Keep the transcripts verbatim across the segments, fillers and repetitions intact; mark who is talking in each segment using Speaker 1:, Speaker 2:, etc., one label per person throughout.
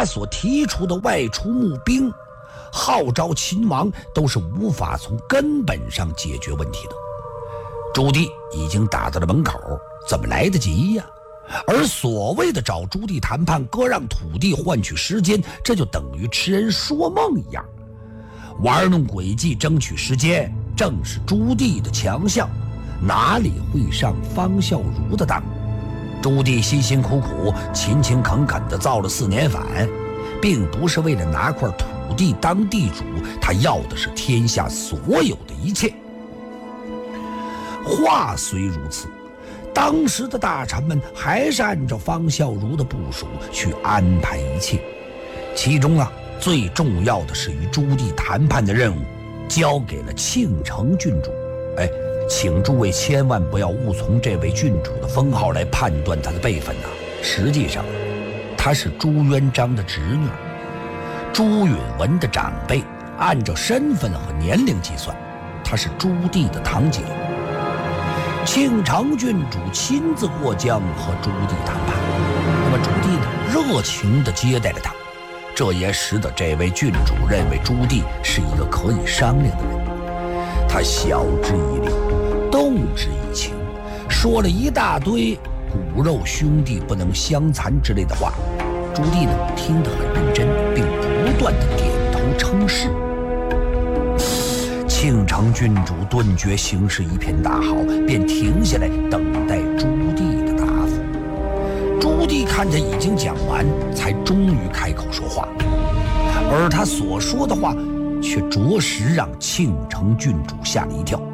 Speaker 1: 他所提出的外出募兵、号召秦王都是无法从根本上解决问题的。朱棣已经打到了门口，怎么来得及呀？而所谓的找朱棣谈判，割让土地换取时间，这就等于痴人说梦一样。玩弄诡计争取时间，正是朱棣的强项，哪里会上方孝孺的当？朱棣辛辛苦苦、勤勤恳恳地造了四年反，并不是为了拿块土地当地主，他要的是天下所有的一切。话虽如此，当时的大臣们还是按照方孝孺的部署去安排一切，其中啊，最重要的是与朱棣谈判的任务交给了庆城郡主。哎，请诸位千万不要误从这位郡主的封号来判断她的辈分呐、啊。实际上，她是朱元璋的侄女，朱允文的长辈。按照身份和年龄计算，她是朱棣的堂姐。庆城郡主亲自过江和朱棣谈判，那么朱棣呢，热情地接待了他，这也使得这位郡主认为朱棣是一个可以商量的人。他晓之以理，动之以情，说了一大堆骨肉兄弟不能相残之类的话。朱棣呢，听得很认真，并不断地点头称是。庆城郡主顿觉形势一片大好，便停下来等待朱棣的答复。朱棣看着已经讲完，才终于开口说话，而他所说的话却着实让庆城郡主吓了一跳。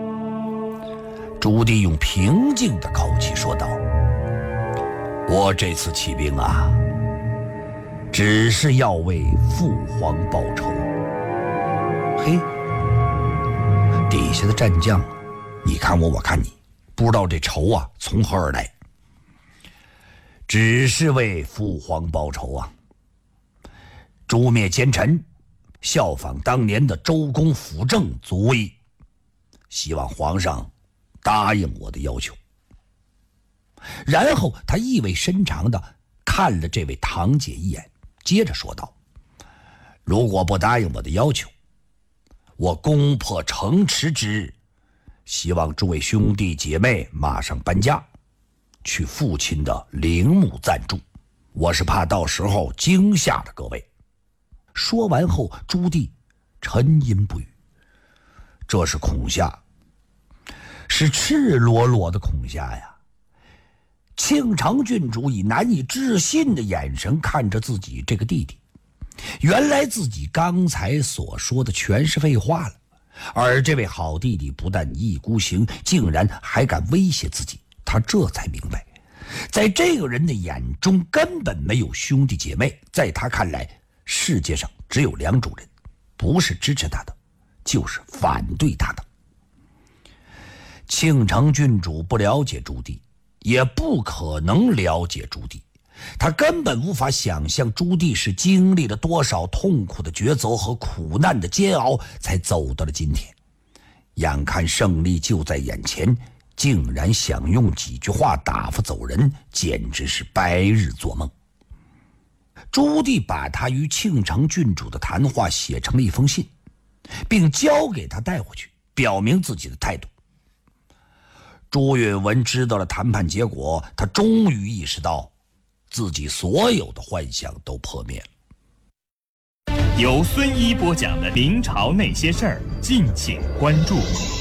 Speaker 1: 朱棣用平静的口气说道：“我这次起兵啊，只是要为父皇报仇。”嘿，底下的战将，你看我，我看你，不知道这仇啊从何而来。只是为父皇报仇啊！诛灭奸臣，效仿当年的周公辅政足矣。希望皇上答应我的要求。然后他意味深长地看了这位堂姐一眼，接着说道：“如果不答应我的要求，我攻破城池之日，希望诸位兄弟姐妹马上搬家，去父亲的陵墓暂住。我是怕到时候惊吓了各位。”说完后，朱棣沉吟不语。这是恐吓，是赤裸裸的恐吓呀！庆城郡主以难以置信的眼神看着自己这个弟弟，原来自己刚才所说的全是废话了，而这位好弟弟不但一意孤行，竟然还敢威胁自己。他这才明白，在这个人的眼中根本没有兄弟姐妹，在他看来，世界上只有两种人，不是支持他的，就是反对他的。庆城郡主不了解朱棣，也不可能了解朱棣，他根本无法想象朱棣是经历了多少痛苦的抉择和苦难的煎熬，才走到了今天。眼看胜利就在眼前，竟然想用几句话打发走人，简直是白日做梦。朱棣把他与庆城郡主的谈话写成了一封信，并交给他带回去，表明自己的态度。朱允文知道了谈判结果，他终于意识到自己所有的幻想都破灭了。
Speaker 2: 由孙一播讲的明朝那些事儿，敬请关注。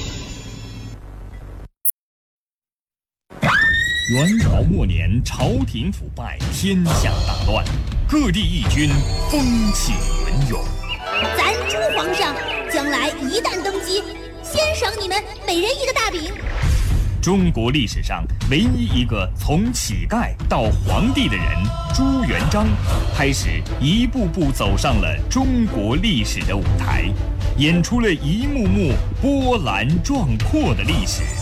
Speaker 2: 元朝末年，朝廷腐败，天下大乱，各地义军风起云涌。
Speaker 3: 咱朱皇上将来一旦登基，先赏你们每人一个大饼。
Speaker 2: 中国历史上唯一一个从乞丐到皇帝的人朱元璋，开始一步步走上了中国历史的舞台，演出了一幕幕波澜壮阔的历史。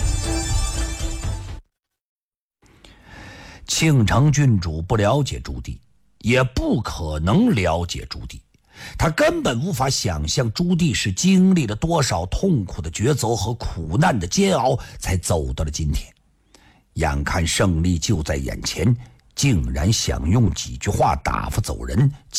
Speaker 1: 庆城郡主不了解朱棣，也不可能了解朱棣，他根本无法想象朱棣是经历了多少痛苦的抉择和苦难的煎熬，才走到了今天。眼看胜利就在眼前，竟然想用几句话打发走人，